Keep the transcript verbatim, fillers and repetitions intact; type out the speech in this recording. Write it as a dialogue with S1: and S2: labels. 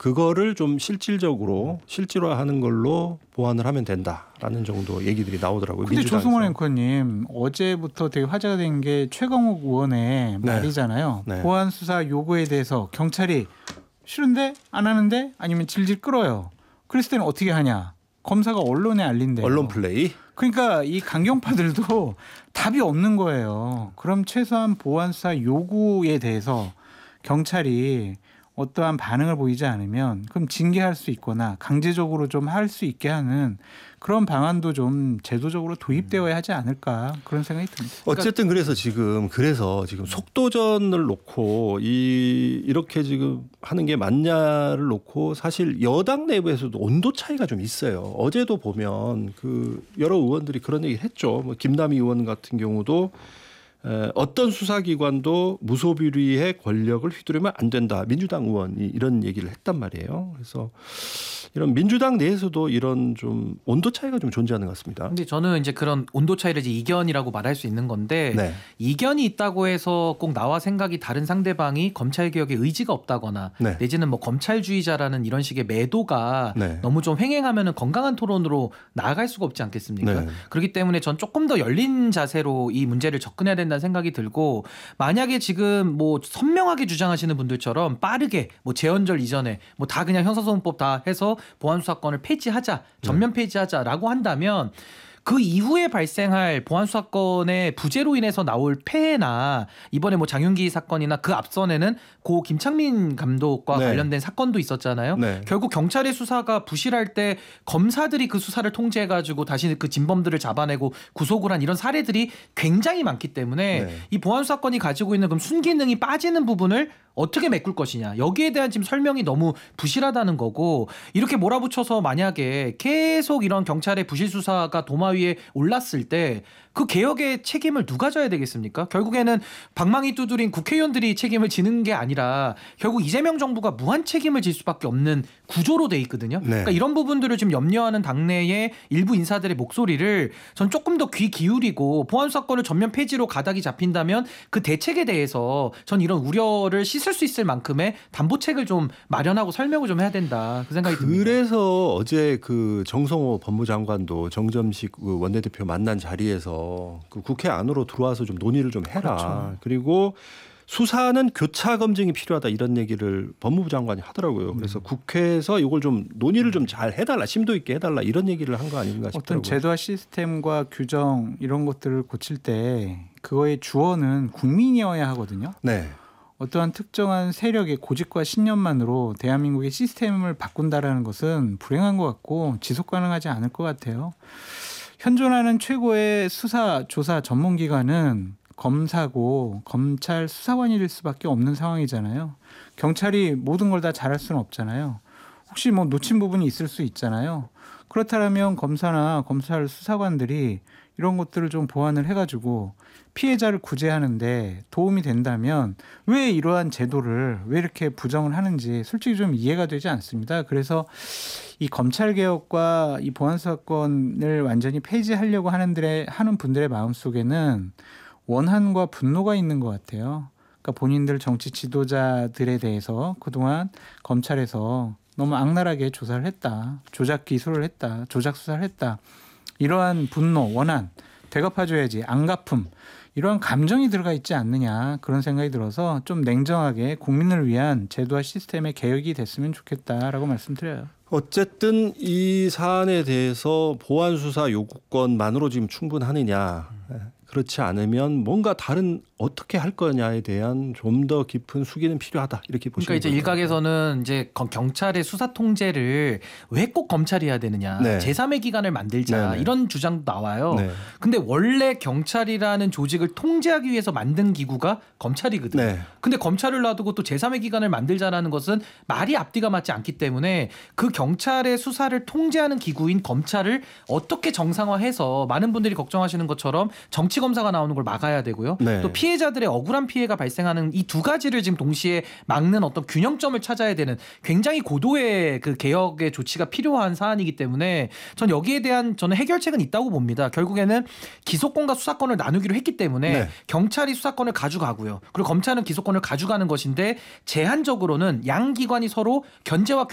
S1: 그거를 좀 실질적으로 실질화하는 걸로 보완을 하면 된다라는 정도 얘기들이 나오더라고요.
S2: 근데 조승원 앵커님 어제부터 되게 화제가 된 게 최강욱 의원의
S1: 네.
S2: 말이잖아요.
S1: 네.
S2: 보안 수사 요구에 대해서 경찰이 싫은데 안 하는데 아니면 질질 끌어요. 그랬을 때는 어떻게 하냐. 검사가 언론에 알린대요.
S1: 언론 플레이.
S2: 그러니까 이 강경파들도 답이 없는 거예요. 그럼 최소한 보안 수사 요구에 대해서 경찰이 어떠한 반응을 보이지 않으면 그럼 징계할 수 있거나 강제적으로 좀 할 수 있게 하는 그런 방안도 좀 제도적으로 도입되어야 하지 않을까 그런 생각이 듭니다.
S1: 어쨌든 그래서 지금 그래서 지금 속도전을 놓고 이 이렇게 지금 하는 게 맞냐를 놓고 사실 여당 내부에서도 온도 차이가 좀 있어요. 어제도 보면 그 여러 의원들이 그런 얘기를 했죠. 뭐 김남희 의원 같은 경우도 어떤 수사기관도 무소불위의 권력을 휘두르면 안 된다. 민주당 의원이 이런 얘기를 했단 말이에요. 그래서 이런 민주당 내에서도 이런 좀 온도 차이가 좀 존재하는 것 같습니다.
S3: 근데 저는 이제 그런 온도 차이를 이제 이견이라고 말할 수 있는 건데
S1: 네.
S3: 이견이 있다고 해서 꼭 나와 생각이 다른 상대방이 검찰 개혁에 의지가 없다거나
S1: 네.
S3: 내지는 뭐 검찰주의자라는 이런 식의 매도가
S1: 네.
S3: 너무 좀 횡행하면은 건강한 토론으로 나아갈 수가 없지 않겠습니까?
S1: 네.
S3: 그렇기 때문에 전 조금 더 열린 자세로 이 문제를 접근해야 된다는 생각이 들고 만약에 지금 뭐 선명하게 주장하시는 분들처럼 빠르게 뭐 재헌절 이전에 뭐 다 그냥 형사소송법 다 해서 보안수사권을 폐지하자, 전면 폐지하자라고 한다면 그 이후에 발생할 보안수사권의 부재로 인해서 나올 폐해나 이번에 뭐 장윤기 사건이나 그 앞선에는 고 김창민 감독과
S1: 네.
S3: 관련된 사건도 있었잖아요.
S1: 네.
S3: 결국 경찰의 수사가 부실할 때 검사들이 그 수사를 통제해가지고 다시 그 진범들을 잡아내고 구속을 한 이런 사례들이 굉장히 많기 때문에
S1: 네.
S3: 이 보안수사권이 가지고 있는 그럼 순기능이 빠지는 부분을 어떻게 메꿀 것이냐. 여기에 대한 지금 설명이 너무 부실하다는 거고 이렇게 몰아붙여서 만약에 계속 이런 경찰의 부실 수사가 도마 위에 올랐을 때 그 개혁의 책임을 누가 져야 되겠습니까? 결국에는 방망이 두드린 국회의원들이 책임을 지는 게 아니라 결국 이재명 정부가 무한 책임을 질 수밖에 없는 구조로 돼 있거든요.
S1: 네.
S3: 그러니까 이런 부분들을 지금 염려하는 당내의 일부 인사들의 목소리를 전 조금 더 귀 기울이고 보안수사권을 전면 폐지로 가닥이 잡힌다면 그 대책에 대해서 전 이런 우려를 씻을 수 있을 만큼의 담보책을 좀 마련하고 설명을 좀 해야 된다. 그 생각이 듭니다.
S1: 그래서 어제 그 정성호 법무장관도 정점식 그 원내대표 만난 자리에서 그 국회 안으로 들어와서 좀 논의를 좀 해라.
S2: 그렇죠.
S1: 그리고 수사는 교차 검증이 필요하다 이런 얘기를 법무부 장관이 하더라고요. 그래서 음. 국회에서 이걸 좀 논의를 좀 잘 해달라, 심도 있게 해달라 이런 얘기를 한 거 아닌가 싶더라고요.
S2: 어떤 제도와 시스템과 규정 이런 것들을 고칠 때 그거의 주어는 국민이어야 하거든요.
S1: 네.
S2: 어떠한 특정한 세력의 고집과 신념만으로 대한민국의 시스템을 바꾼다라는 것은 불행한 것 같고 지속 가능하지 않을 것 같아요. 현존하는 최고의 수사 조사 전문기관은 검사고 검찰 수사관이 될 수밖에 없는 상황이잖아요. 경찰이 모든 걸 다 잘할 수는 없잖아요. 혹시 뭐 놓친 부분이 있을 수 있잖아요. 그렇다면 검사나 검찰 수사관들이 이런 것들을 좀 보완을 해가지고 피해자를 구제하는데 도움이 된다면 왜 이러한 제도를 왜 이렇게 부정을 하는지 솔직히 좀 이해가 되지 않습니다. 그래서 이 검찰개혁과 이 보안수사권을 완전히 폐지하려고 하는, 하는 분들의 마음속에는 원한과 분노가 있는 것 같아요. 그러니까 본인들 정치 지도자들에 대해서 그동안 검찰에서 너무 악랄하게 조사를 했다. 조작 기소를 했다. 조작 수사를 했다. 이러한 분노, 원한, 되갚아줘야지, 안갚음 이러한 감정이 들어가 있지 않느냐 그런 생각이 들어서 좀 냉정하게 국민을 위한 제도와 시스템의 개혁이 됐으면 좋겠다라고 말씀드려요.
S1: 어쨌든 이 사안에 대해서 보안수사 요구권만으로 지금 충분하느냐. 그렇지 않으면 뭔가 다른 어떻게 할 거냐에 대한 좀 더 깊은 수기는 필요하다 이렇게 보시면
S3: 그러니까 이제 일각에서는 이제 경찰의 수사 통제를 왜 꼭 검찰이 해야 되느냐,
S1: 네.
S3: 제삼의 기관을 만들자
S1: 네네.
S3: 이런 주장도 나와요.
S1: 네.
S3: 근데 원래 경찰이라는 조직을 통제하기 위해서 만든 기구가 검찰이거든요.
S1: 네.
S3: 근데 검찰을 놔두고 또 제삼의 기관을 만들자라는 것은 말이 앞뒤가 맞지 않기 때문에 그 경찰의 수사를 통제하는 기구인 검찰을 어떻게 정상화해서 많은 분들이 걱정하시는 것처럼 정치 검사가 나오는 걸 막아야 되고요.
S1: 네.
S3: 또 피해자들의 억울한 피해가 발생하는 이 두 가지를 지금 동시에 막는 어떤 균형점을 찾아야 되는 굉장히 고도의 그 개혁의 조치가 필요한 사안이기 때문에 전 여기에 대한 저는 해결책은 있다고 봅니다. 결국에는 기소권과 수사권을 나누기로 했기 때문에
S1: 네.
S3: 경찰이 수사권을 가져가고요. 그리고 검찰은 기소권을 가져가는 것인데 제한적으로는 양 기관이 서로 견제와